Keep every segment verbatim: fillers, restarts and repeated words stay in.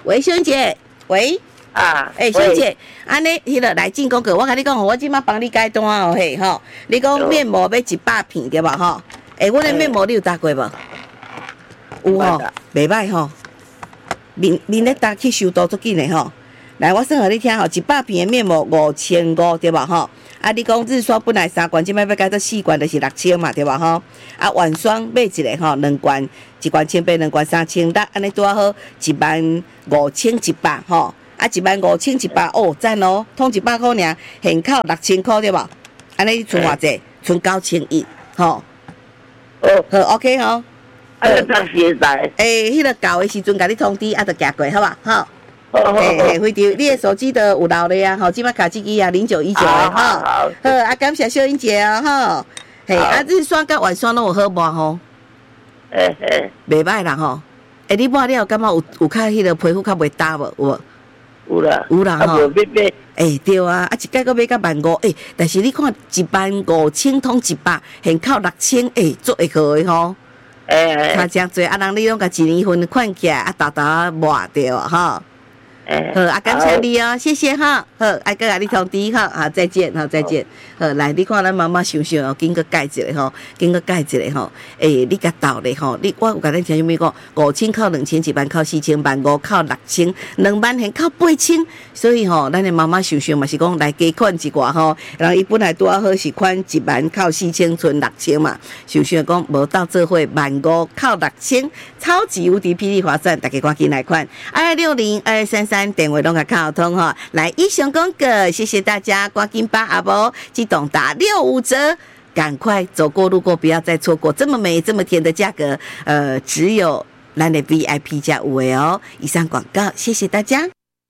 喂，秀英姐，喂。 啊， 诶、欸，小姐，安尼，迄个来进广告，我甲你讲，我即马帮你改单哦，嘿吼。你讲面膜要一百片对吧？吼，诶、欸，阮的面膜你有搭过无？有吼，袂歹吼。面面咧搭去收度足紧的吼。来，我算互你听吼，一百片的面膜五千五对吧？吼。啊，你讲日霜本来三罐，即摆要改到四罐，就是六千嘛，对吧？吼。啊，晚霜买一个吼，两罐，一罐千八，两罐三千六，安尼拄啊好，一万五千一百吼。啊，一万五千一百哦，赞哦，通一百块尔，现扣六千块对无？安尼存偌济？存九千一，吼。哦，好 ，OK 吼。 啊，要当时在。 诶，迄个到的时阵，甲你通知，啊，就行过，好吧？吼。 好。 嘿嘿，非常，你的手机都有留咧啊，吼，即摆卡机机啊，零九一九的，吼。好。好，啊，感谢秀英姐哦，吼。嘿，啊，日霜甲晚霜拢有好无吼？ 嘿嘿。 袂歹啦吼。诶，你抹了感觉有有较迄个皮肤较袂焦无？有无？ 有啦， 有啦吼， 诶、 欸，对啊，啊一届阁买到万五，诶、欸，但是你看一万五千通一百，现扣六千，诶，做会好诶吼，诶、欸，差真多，啊人你拢甲一年份款起来，啊大大抹掉吼。好，啊，感谢你哦，谢谢哈。好，爱搁甲你通知哈，好，再见，好，再见。好，来，你看咱妈妈想想哦，经过改一下吼，经过改一下吼，诶，你甲斗咧吼，你我有甲咱听啥物讲，五千扣两千，一万扣四千，万五扣六千，两万现扣八千，所以吼，咱的妈妈想想嘛是讲来加款一寡吼，然后伊本来拄啊好是款一万扣四千，存六千嘛，想想讲无到做伙万五扣六千，超级无敌霹雳划算，大家赶紧来款，二六零二三三。电话拢甲卡通哈，来以上广告，谢谢大家，赶紧把阿伯机动打六五折，赶快走过路过，不要再错过这么美这么甜的价格，呃，只有咱的 V I P 价有的哦。以上广告，谢谢大家。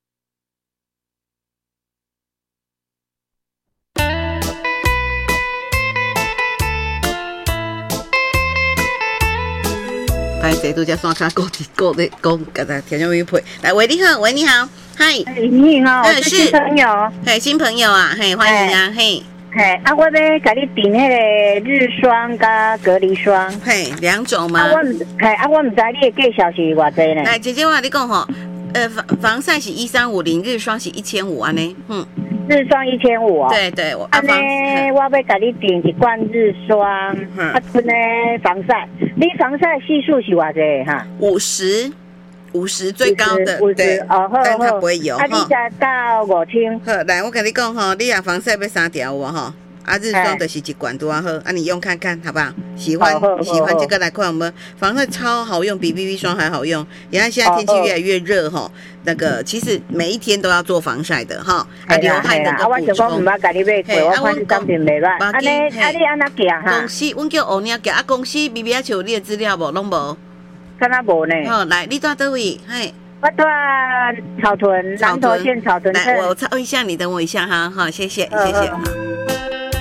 歹势，拄则山骹顾顾咧讲，甲他听众朋友配。来，喂，你好，喂，你好，嗨， 你好，我是新朋友， 嘿，新朋友啊，嘿，欢迎啊，嘿， 嘿，啊，我要甲你订迄个日霜甲隔离霜， 嘿，两种吗？ 啊，我唔，嘿，啊，我唔知你的介绍是偌济呢？ 来，姐姐我跟你讲吼，呃，防防晒是一三五零，日霜是一千五安尼，嗯。 日霜一千五哦， 对对，我安尼我要甲你订一罐日霜，啊，剩的防晒，你防晒系数是偌济哈？ 五十，五十最高的，对， 哦好， 但它不会油。 啊，你才到五千。 好，来，我跟你讲吼，你啊防晒要三条有吼。啊，日霜就是一罐多好，啊，你用看看好不好？喜欢喜欢这个来看我们防晒超好用，比 B B 霜还好用。你看现在天气越来越热哈，那个其实每一天都要做防晒的哈，啊，流汗的啊，我想讲唔捌甲你买过，我看是产品袂歹。安尼啊，你安那行哈？ 公司阮叫欧尼行啊，公司 B B 啊，像你的资料无，拢无？ 敢若无呢？ 好，来，你住倒位？嘿。 我住草屯，南投县草屯。 来，我抄一下，你等我一下哈，好，谢谢，谢谢。